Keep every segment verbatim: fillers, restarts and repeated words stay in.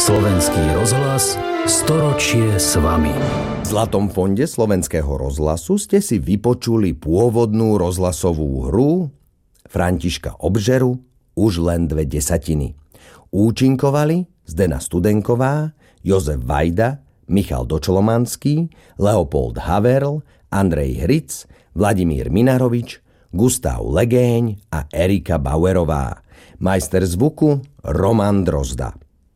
Slovenský rozhlas storočie s vami. V Zlatom fonde Slovenského rozhlasu ste si vypočuli pôvodnú rozhlasovú hru Františka Obžeru Už len dve desatiny. Účinkovali Zdena Studenková, Jozef Vajda, Michal Dočolomanský, Leopold Haverl, Andrej Hric, Vladimír Minarovič, Gustav Legéň a Erika Bauerová. Majster zvuku Roman Drozda.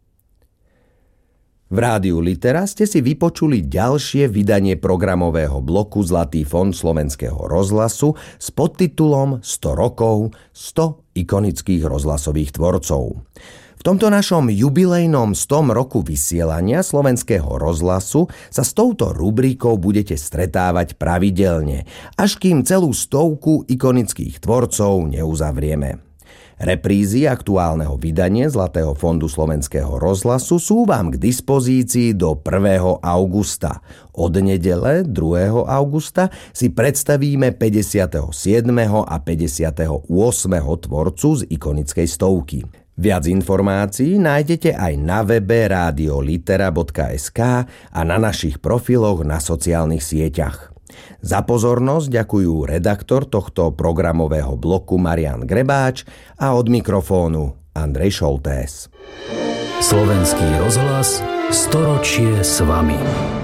V Rádiu Litera ste si vypočuli ďalšie vydanie programového bloku Zlatý fond Slovenského rozhlasu s podtitulom sto rokov, sto ikonických rozhlasových tvorcov. V tomto našom jubilejnom stom roku vysielania Slovenského rozhlasu sa s touto rubrikou budete stretávať pravidelne, až kým celú stovku ikonických tvorcov neuzavrieme. Reprízy aktuálneho vydania Zlatého fondu Slovenského rozhlasu sú vám k dispozícii do prvého augusta. Od nedele druhého augusta si predstavíme päťdesiateho siedmeho a päťdesiateho ôsmeho tvorcu z ikonickej stovky. Viac informácií nájdete aj na webe radio litera bodka es ká a na našich profiloch na sociálnych sieťach. Za pozornosť ďakujú redaktor tohto programového bloku Marián Grebáč a od mikrofónu Andrej Šoltés. Slovenský rozhlas storočie s vami.